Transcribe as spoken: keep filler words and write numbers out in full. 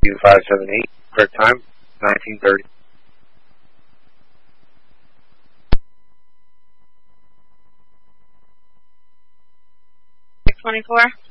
five seven eight, correct time, nineteen thirty. twenty-four.